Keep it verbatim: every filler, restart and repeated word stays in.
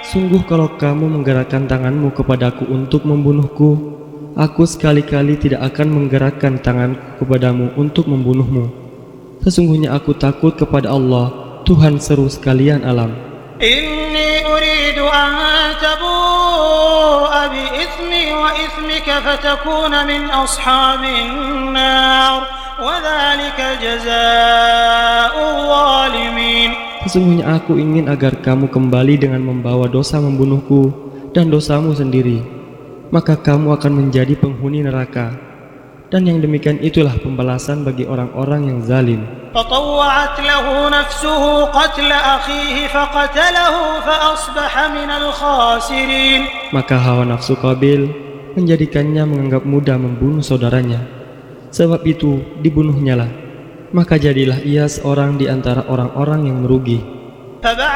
Sungguh kalau kamu menggerakkan tanganmu kepadaku untuk membunuhku, aku sekali-kali tidak akan menggerakkan tanganku kepadamu untuk membunuhmu. Sesungguhnya aku takut kepada Allah, Tuhan seru sekalian alam. Inni uridu an tabu'a bi ithmi wa ithmika fatakuna min ashabin nar wa dhalika jazaa'ul zalimin. Sesungguhnya aku ingin agar kamu kembali dengan membawa dosa membunuhku dan dosamu sendiri, maka kamu akan menjadi penghuni neraka. Dan yang demikian itulah pembalasan bagi orang-orang yang zalim. فطوعت له نفسه قتل أخيه فقتله فأصبح من الخاسرين. Maka hawa nafsu Qabil menjadikannya menganggap mudah membunuh saudaranya. Sebab itu dibunuhnyalah. Maka jadilah ia seorang di antara orang-orang yang merugi.